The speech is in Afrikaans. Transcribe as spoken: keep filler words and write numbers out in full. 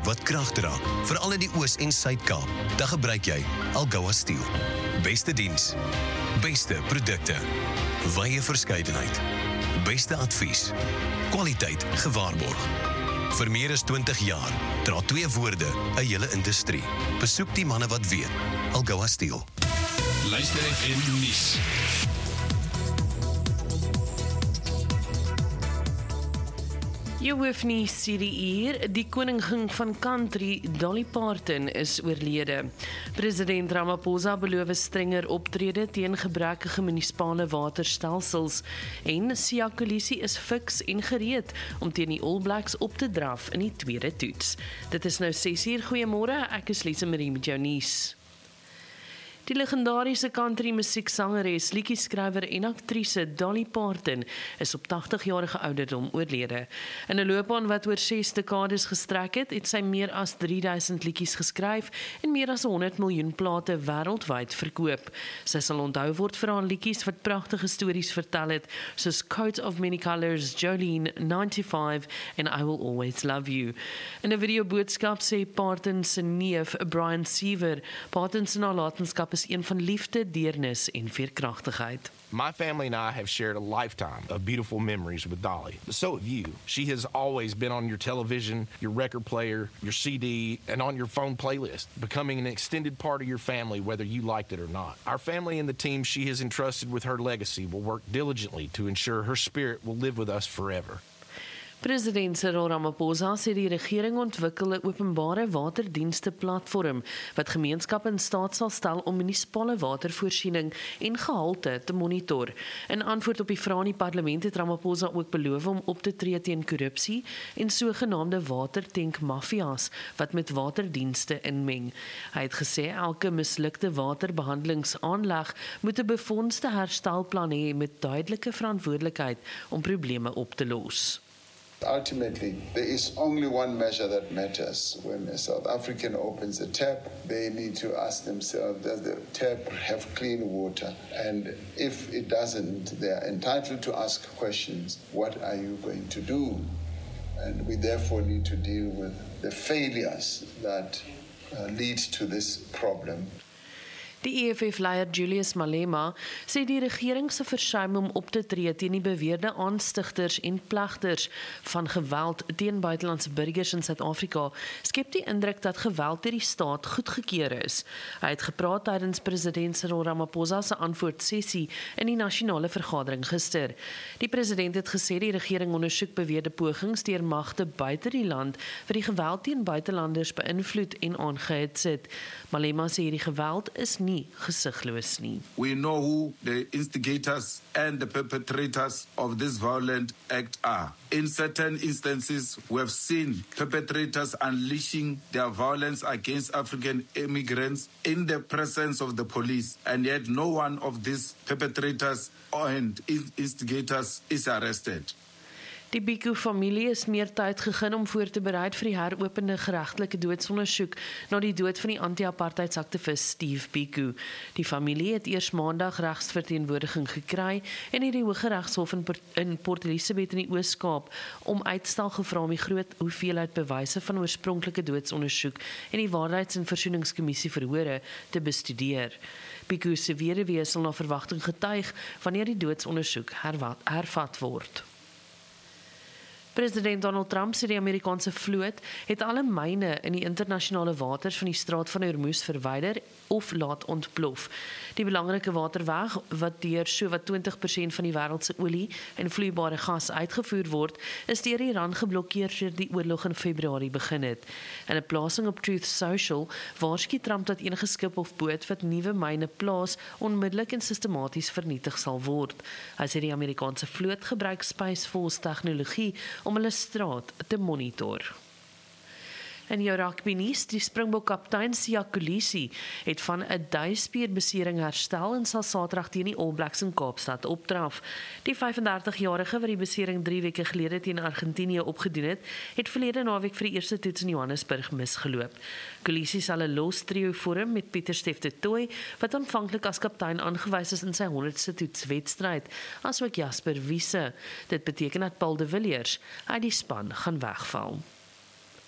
wat krag dra, veral in die Oos- en Suid-Kaap, dan gebruik jy Algoa Steel. Beste diens, beste produkte, wye verskeidenheid, beste advies, kwaliteit gewaarborg. Vir meer as twintig jaar dra twee woorde 'n hele industrie. Besoek die manne wat weet. Algoa Steel. Luister F M nuus. Jy hoef nie sê die hier, die koningin van country, Dolly Parton, is oorlede. President Ramaphosa beloof strenger optrede teen gebrekkige munisipale waterstelsels en Sia Kolisi is fiks en gereed om teen die All Blacks op te draf in die tweede toets. Dit is nou ses uur, goeiemôre, ek is Lisa Marie met jou nuus. Die legendariese country musieksangeres, liedjieskrywer en aktrise Dolly Parton is op tagtig-jarige ouderdom oorlede. In 'n loopbaan wat oor ses dekades gestrek het, het sy meer as drie duisend liedjies geskryf en meer as honderd miljoen plate wêreldwyd verkoop. Sy sal onthou word vir haar liedjies wat pragtige stories vertel het, soos Coat of Many Colors, Jolene, ninety-five en I Will Always Love You. In 'n videoboodskap sê Parton se neef, Brian Seaver, Parton se nalatenskap is een van liefde, deernis en veerkragtigheid. My family and I have shared a lifetime of beautiful memories with Dolly. So have you. She has always been on your television, your record player, your C D, and on your phone playlist, becoming an extended part of your family whether you liked it or not. Our family and the team she has entrusted with her legacy will work diligently to ensure her spirit will live with us forever. President Cyril Ramaphosa sê die regering ontwikkel 'n openbare waterdienste platform wat gemeenskappe in staat sal stel om munisipale watervoorsiening en gehalte te monitor. In antwoord op die vrae in die parlement het Ramaphosa ook beloof om op te tree teen korrupsie en sogenaamde watertankmafia's wat met waterdienste inmeng. Hy het gesê elke mislukte waterbehandelingsaanleg moet 'n befondste herstelplan hê met duidelike verantwoordelikheid om probleme op te los. Ultimately, there is only one measure that matters. When a South African opens a tap, they need to ask themselves, does the tap have clean water? And if it doesn't, they are entitled to ask questions. What are you going to do? And we therefore need to deal with the failures that uh, lead to this problem. Die E F F-leier Julius Malema sê die regering se versuim om op te tree teen die beweerde aanstigters en plegters van geweld teen buitelandse burgers in Suid-Afrika skep die indruk dat geweld deur die staat goedgekeur is. Hy het gepraat tydens president Cyril Ramaphosa se antwoordsessie in die nasionale vergadering gister. Die president het gesê die regering ondersoek beweerde pogings deur magte buite die land vir die geweld teen buitelanders beïnvloed en aangehits het. Malema sê hierdie geweld is nie gesigloos nie. We know who the instigators and the perpetrators of this violent act are. In certain instances, we have seen perpetrators unleashing their violence against African immigrants in the presence of the police, and yet no one of these perpetrators and instigators is arrested. Die Biko-familie is meer tyd gegee om voor te berei vir die heropende geregtelike doodsondersoek na die dood van die anti-apartheidsaktivis Steve Biko. Die familie het eers maandag regsverteenwoordiging gekry en het die Hooggeregshof in, in Port Elizabeth in die Oos-Kaap om uitstel gevra om die groot hoeveelheid bewyse van oorspronklike doodsondersoek en die Waarheids- en Versoeningskommissie verhore te bestudeer. Biko se weduwee sal na verwagting getuig wanneer die doodsondersoek hervat, hervat word. President Donald Trump sê die Amerikaanse vloot het alle myne in die internasionale waters van die straat van Hormuz verwyder of laat ontplof. Die belangrike waterweg wat deur sowat twintig persent van die wêreld se olie en vloeibare gas uitgevoer word, is deur Iran geblokkeer sedert die oorlog in Februarie begin het. In 'n plasing op Truth Social waarsku Trump dat enige skip of boot wat nuwe myne plaas onmiddellik en sistematies vernietig sal word. Hy sê die Amerikaanse vloot gebruik Space Force tegnologie om hulle straat te monitor. In jou rugby nuus, die Springbok kaptein Sia Kolisi het van 'n duispierbesering herstel en sal Saterdag teen die All Blacks in Kaapstad opdraf. Die vyf-en-dertig-jarige wat die besering drie weke gelede teen Argentinië opgedoen het, het verlede naweek vir die eerste toets in Johannesburg misgeloop. Kolisi sal 'n los trio vorm met Pieter Steph du Toit, wat aanvanklik as kaptein aangewys is in sy honderdste toetswedstryd, asook Jasper Wiese. Dit beteken dat Paul de Villiers uit die span gaan wegval.